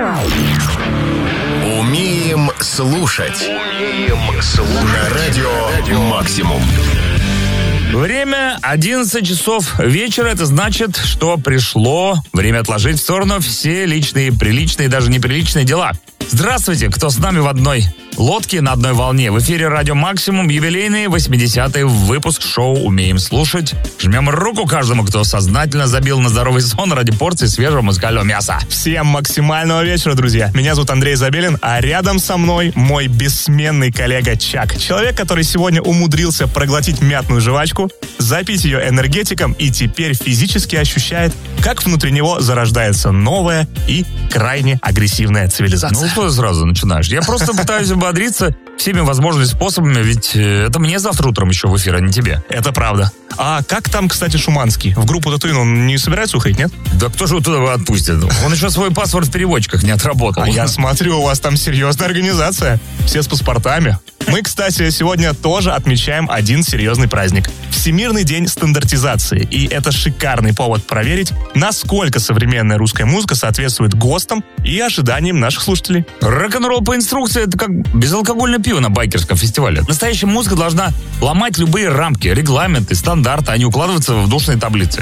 Умеем слушать. На радио «Максимум». Время 11 часов вечера. Это значит, что пришло время отложить в сторону все личные, приличные, даже неприличные дела. Здравствуйте, кто с нами в одной лодке, на одной волне. В эфире «Радио Максимум», юбилейный 80-й выпуск шоу «Умеем слушать». Жмем руку каждому, кто сознательно забил на здоровый сон ради порции свежего мускального мяса. Всем максимального вечера, друзья. Меня зовут Андрей Забелин, а рядом со мной мой бессменный коллега Чак. Человек, который сегодня умудрился проглотить мятную жвачку, запить ее энергетиком и теперь физически ощущает, как внутри него зарождается новая и крайне агрессивная цивилизация. Ну что ты сразу начинаешь? Я просто пытаюсь ободриться всеми возможными способами, ведь это мне завтра утром еще в эфир, а не тебе. Это правда. А как там, кстати, Шуманский? В группу Татуин он не собирается уходить, нет? Да кто же его туда отпустит? Он еще свой паспорт в переводчиках не отработал. А я смотрю, у вас там серьезная организация. Все с паспортами. Мы, кстати, сегодня тоже отмечаем один серьезный праздник. Всемирный день стандартизации. И это шикарный повод проверить, насколько современная русская музыка соответствует ГОСТам и ожиданиям наших слушателей. Рок-н-ролл по инструкции — это как безалкогольное пиво на байкерском фестивале. Настоящая музыка должна ломать любые рамки, регламенты, стандарты, а не укладываться в душные таблицы.